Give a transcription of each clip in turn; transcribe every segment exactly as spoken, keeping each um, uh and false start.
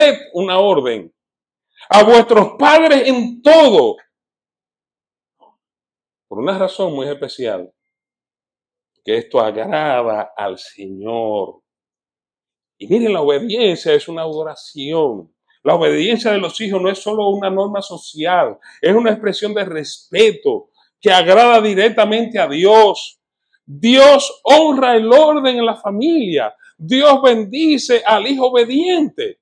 una orden. A vuestros padres en todo. Por una razón muy especial. Que esto agrada al Señor. Y miren, la obediencia es una adoración. La obediencia de los hijos no es solo una norma social, es una expresión de respeto que agrada directamente a Dios. Dios honra el orden en la familia. Dios bendice al hijo obediente.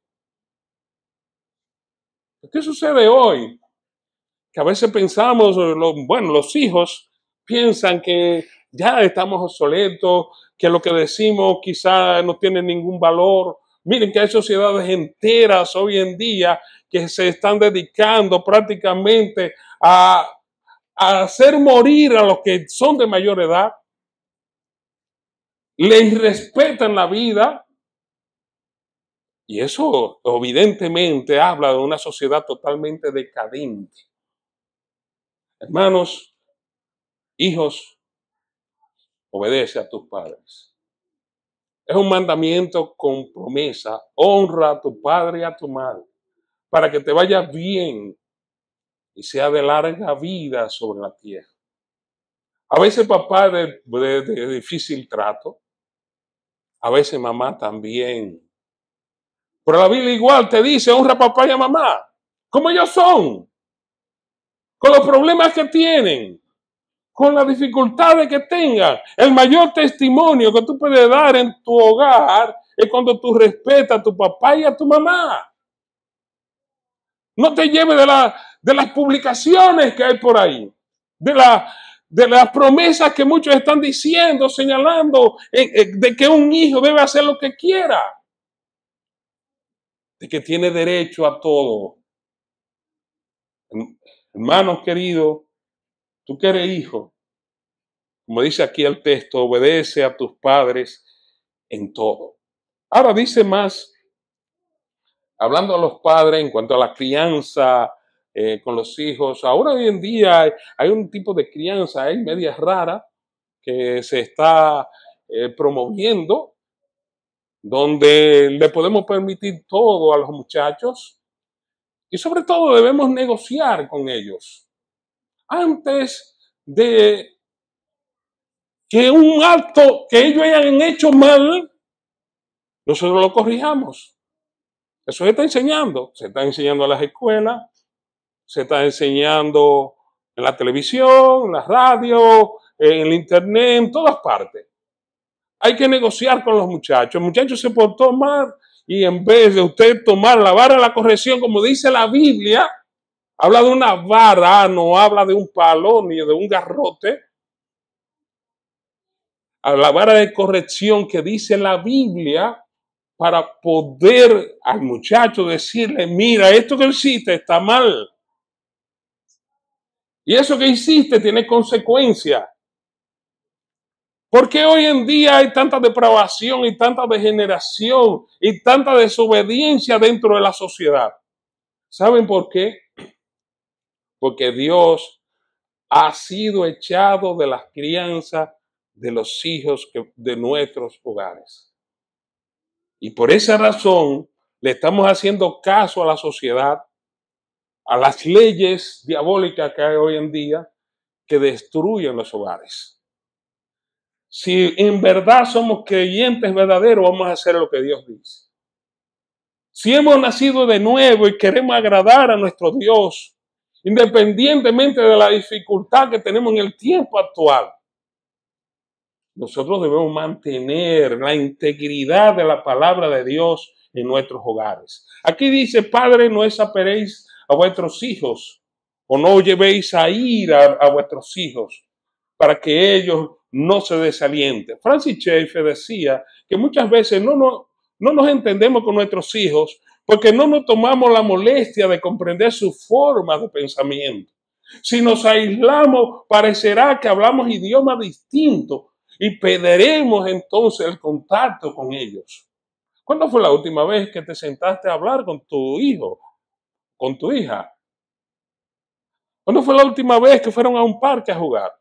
¿Qué sucede hoy? Que a veces pensamos, bueno, los hijos piensan que ya estamos obsoletos, que lo que decimos quizá no tiene ningún valor. Miren que hay sociedades enteras hoy en día que se están dedicando prácticamente a, a hacer morir a los que son de mayor edad. Les respetan la vida. Y eso evidentemente habla de una sociedad totalmente decadente. Hermanos, hijos, obedece a tus padres. Es un mandamiento con promesa. Honra a tu padre y a tu madre para que te vaya bien y sea de larga vida sobre la tierra. A veces papá es de, de, de difícil trato. A veces mamá también. Pero la Biblia igual te dice, honra a papá y a mamá. Como ellos son. Con los problemas que tienen. Con las dificultades que tengan. El mayor testimonio que tú puedes dar en tu hogar es cuando tú respetas a tu papá y a tu mamá. No te lleves de, la, de las publicaciones que hay por ahí. De, la, de las promesas que muchos están diciendo, señalando eh, eh, de que un hijo debe hacer lo que quiera. De que tiene derecho a todo. Hermanos queridos, tú que eres hijo, como dice aquí el texto, obedece a tus padres en todo. Ahora dice más, hablando a los padres en cuanto a la crianza eh, con los hijos. Ahora hoy en día hay, hay un tipo de crianza, hay media rara, que se está eh, promoviendo, donde le podemos permitir todo a los muchachos y sobre todo debemos negociar con ellos. Antes de que un acto que ellos hayan hecho mal, nosotros lo corrijamos. Eso se está enseñando. Se está enseñando en las escuelas, se está enseñando en la televisión, en la radio, en el internet, en todas partes. Hay que negociar con los muchachos. El muchacho se portó mal y en vez de usted tomar la vara de la corrección, como dice la Biblia, habla de una vara, no habla de un palo ni de un garrote. A la vara de corrección que dice la Biblia para poder al muchacho decirle, mira, esto que hiciste está mal. Y eso que hiciste tiene consecuencias. ¿Por qué hoy en día hay tanta depravación y tanta degeneración y tanta desobediencia dentro de la sociedad? ¿Saben por qué? Porque Dios ha sido echado de las crianzas de los hijos que, de nuestros hogares. Y por esa razón le estamos haciendo caso a la sociedad, a las leyes diabólicas que hay hoy en día que destruyen los hogares. Si en verdad somos creyentes verdaderos, vamos a hacer lo que Dios dice. Si hemos nacido de nuevo y queremos agradar a nuestro Dios, independientemente de la dificultad que tenemos en el tiempo actual, nosotros debemos mantener la integridad de la palabra de Dios en nuestros hogares. Aquí dice, Padre, no desamparéis a vuestros hijos, o no llevéis a ira a vuestros hijos, para que ellos no se desalienten. Francis Schaeffer decía que muchas veces no, no, no nos entendemos con nuestros hijos porque no nos tomamos la molestia de comprender su forma de pensamiento. Si nos aislamos, parecerá que hablamos idiomas distintos y perderemos entonces el contacto con ellos. ¿Cuándo fue la última vez que te sentaste a hablar con tu hijo, con tu hija? ¿Cuándo fue la última vez que fueron a un parque a jugar?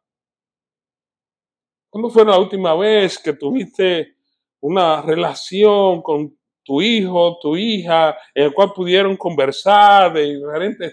¿Cuándo fue la última vez que tuviste una relación con tu hijo, tu hija, en el cual pudieron conversar de diferentes